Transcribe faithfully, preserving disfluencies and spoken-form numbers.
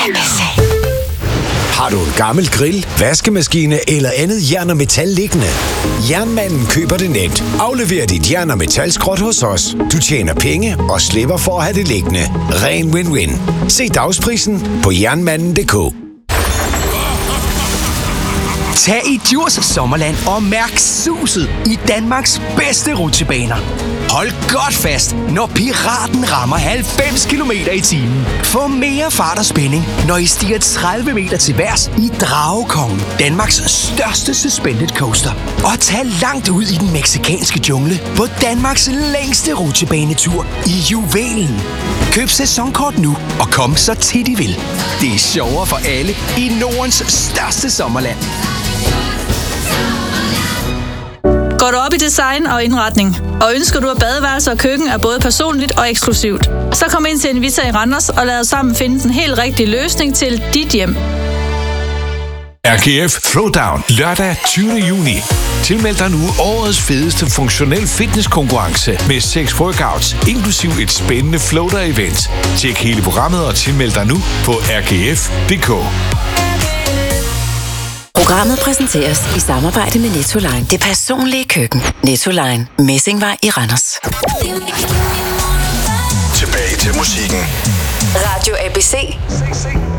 Har du en gammel grill, vaskemaskine eller andet jern og metal liggende? Jernmanden køber det nemt. Aflever dit jern og metalskrot hos os. Du tjener penge og slipper for at have det liggende. Ren win-win. Se dagsprisen på jernmanden punktum d k. Tag i Djurs Sommerland og mærk suset i Danmarks bedste rutsjebaner. Hold godt fast, når Piraten rammer halvfems kilometer i timen. Få mere fart og spænding, når I stiger tredive meter til værs i Dragekongen, Danmarks største suspended coaster. Og tag langt ud i den meksikanske jungle på Danmarks længste rutsjebanetur i Juvelen. Køb sæsonkort nu og kom så tit I vil. Det er sjovere for alle i Nordens største sommerland. Går du op i design og indretning, og ønsker du, at badeværelse og køkken er både personligt og eksklusivt, så kom ind til Invita i Randers og lad os sammen finde den helt rigtige løsning til dit hjem. R G F Throwdown lørdag tyvende juni. Tilmeld dig nu årets fedeste funktionel fitnesskonkurrence med seks workouts, inklusiv et spændende floater-event. Tjek hele programmet og tilmeld dig nu på r g f punktum d k. Programmet præsenteres i samarbejde med Nettoline. Det personlige køkken. Nettoline. Messingvej i Randers. Tilbage til musikken. Radio A B C.